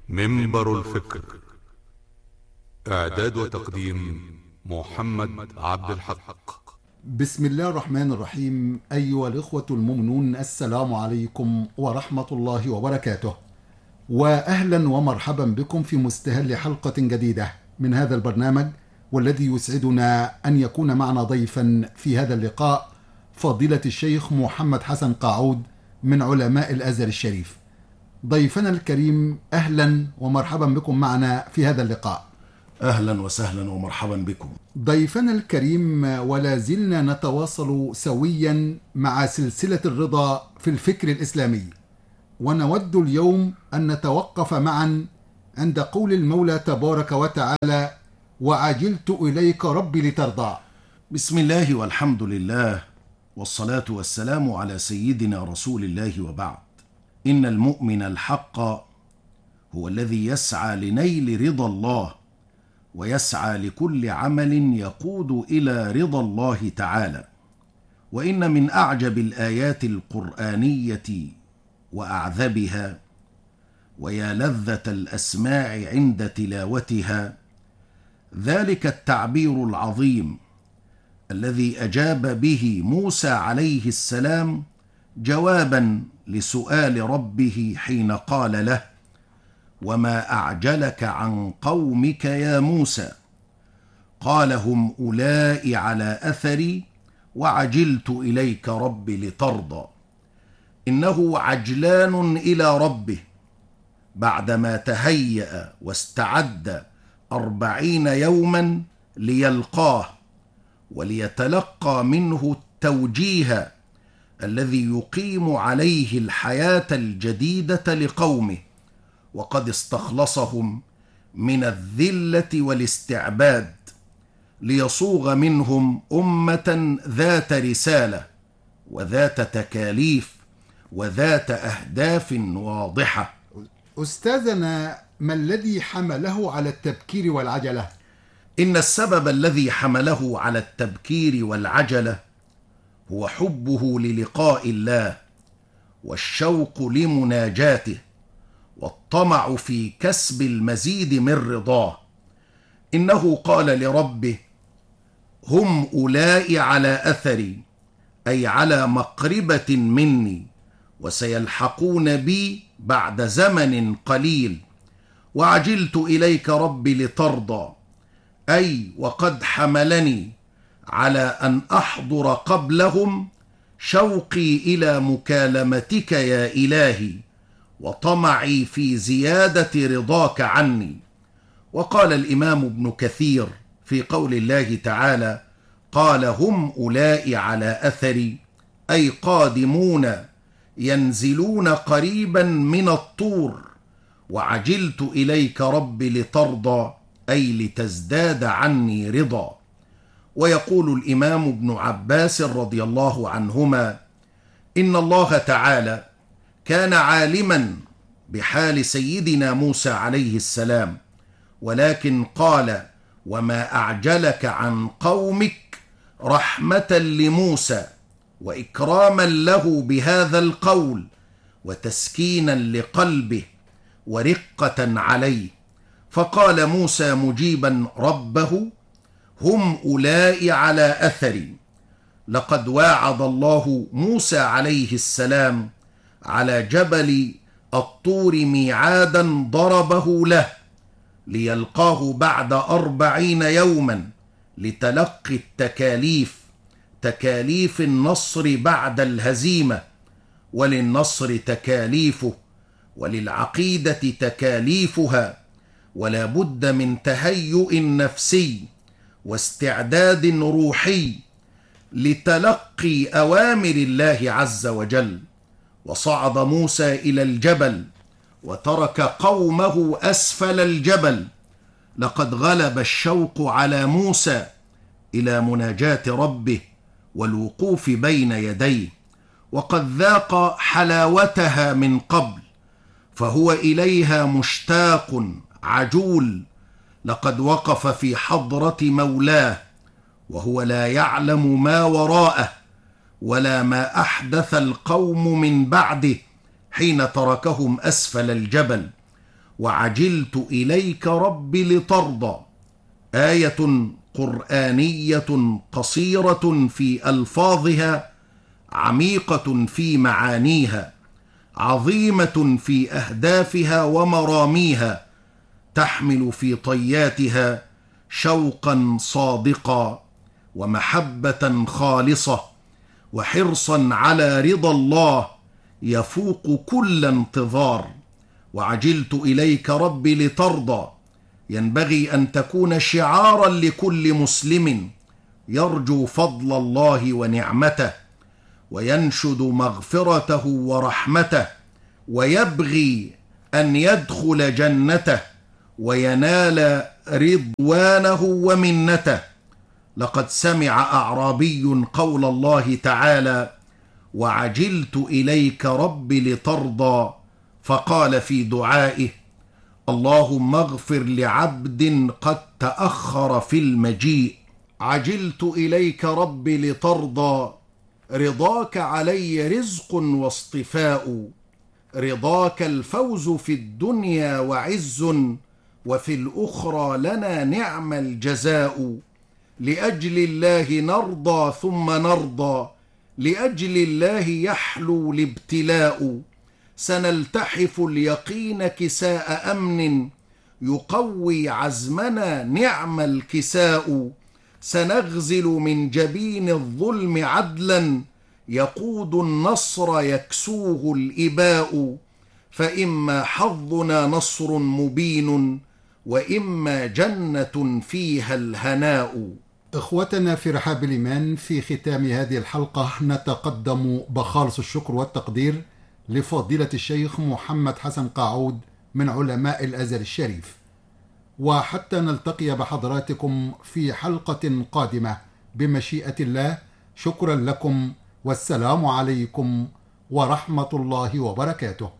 منبر الفكر. إعداد وتقديم محمد عبد الحق. بسم الله الرحمن الرحيم. أيها الإخوة المؤمنون، السلام عليكم ورحمة الله وبركاته، وأهلا ومرحبا بكم في مستهل حلقة جديدة من هذا البرنامج، والذي يسعدنا أن يكون معنا ضيفا في هذا اللقاء فضيلة الشيخ محمد حسن قاعود من علماء الأزهر الشريف. ضيفنا الكريم، أهلا ومرحبا بكم معنا في هذا اللقاء. أهلا وسهلا ومرحبا بكم ضيفنا الكريم، ولا زلنا نتواصل سويا مع سلسلة الرضا في الفكر الإسلامي، ونود اليوم أن نتوقف معا عند قول المولى تبارك وتعالى: وعجلت إليك ربي لترضى. بسم الله والحمد لله، والصلاة والسلام على سيدنا رسول الله، وبعد. إن المؤمن الحق هو الذي يسعى لنيل رضا الله، ويسعى لكل عمل يقود إلى رضا الله تعالى. وإن من أعجب الآيات القرآنية وأعذبها، ويا لذة الأسماع عند تلاوتها، ذلك التعبير العظيم الذي أجاب به موسى عليه السلام جوابا لسؤال ربه حين قال له: وما أعجلك عن قومك يا موسى؟ قال: هم أولئك على أثري وعجلت إليك رب لترضى. إنه عجلان إلى ربه بعدما تهيأ واستعد 40 يوما ليلقاه وليتلقى منه التوجيه الذي يقيم عليه الحياة الجديدة لقومه، وقد استخلصهم من الذلة والاستعباد ليصوغ منهم أمة ذات رسالة وذات تكاليف وذات أهداف واضحة. أستاذنا، ما الذي حمله على التبكير والعجلة؟ إن السبب الذي حمله على التبكير والعجلة هو حبه للقاء الله، والشوق لمناجاته، والطمع في كسب المزيد من رضاه. إنه قال لربه: هم أولئك على أثري، أي على مقربة مني، وسيلحقون بي بعد زمن قليل. وعجلت إليك ربي لترضى، أي وقد حملني على أن أحضر قبلهم شوقي إلى مكالمتك يا إلهي، وطمعي في زيادة رضاك عني. وقال الإمام ابن كثير في قول الله تعالى: قال: هم أولئك على أثري، أي قادمون ينزلون قريبا من الطور. وعجلت إليك رب لترضى، أي لتزداد عني رضا. ويقول الإمام ابن عباس رضي الله عنهما: إن الله تعالى كان عالما بحال سيدنا موسى عليه السلام، ولكن قال: وما أعجلك عن قومك، رحمة لموسى وإكراما له بهذا القول، وتسكينا لقلبه ورقة عليه. فقال موسى مجيبا ربه: هم أولئك على أثري. لقد واعد الله موسى عليه السلام على جبل الطور ميعادا ضربه له ليلقاه بعد 40 يوما لتلقي التكاليف، تكاليف النصر بعد الهزيمة، وللنصر تكاليفه، وللعقيدة تكاليفها، ولا بد من تهيؤ نفسي واستعداد روحي لتلقي أوامر الله عز وجل. وصعد موسى إلى الجبل وترك قومه أسفل الجبل. لقد غلب الشوق على موسى إلى مناجاة ربه والوقوف بين يديه، وقد ذاق حلاوتها من قبل، فهو إليها مشتاق عجول. لقد وقف في حضرة مولاه وهو لا يعلم ما وراءه ولا ما أحدث القوم من بعده حين تركهم أسفل الجبل، وعجلت إليك رب لترضى، آية قرآنية قصيرة في ألفاظها، عميقة في معانيها، عظيمة في أهدافها ومراميها، تحمل في طياتها شوقا صادقا ومحبة خالصة وحرصا على رضا الله يفوق كل انتظار. وعجلت إليك رب لترضى ينبغي أن تكون شعارا لكل مسلم يرجو فضل الله ونعمته، وينشد مغفرته ورحمته، ويبغي أن يدخل جنته وينال رضوانه ومنته. لقد سمع أعرابي قول الله تعالى: وعجلت إليك رب لترضى، فقال في دعائه: اللهم اغفر لعبد قد تأخر في المجيء. عجلت إليك رب لترضى، رضاك علي رزق واصطفاء، رضاك الفوز في الدنيا وعز، وفي الأخرى لنا نعم الجزاء. لأجل الله نرضى ثم نرضى، لأجل الله يحلو الابتلاء. سنلتحف اليقين كساء أمن، يقوي عزمنا نعم الكساء. سنغزل من جبين الظلم عدلا، يقود النصر يكسوه الإباء. فإما حظنا نصر مبين، وإما جنة فيها الهناء. إخوتنا في رحاب الإيمان، في ختام هذه الحلقة نتقدم بخالص الشكر والتقدير لفضيلة الشيخ محمد حسن قاعود من علماء الأزهر الشريف. وحتى نلتقي بحضراتكم في حلقة قادمة بمشيئة الله، شكرا لكم، والسلام عليكم ورحمة الله وبركاته.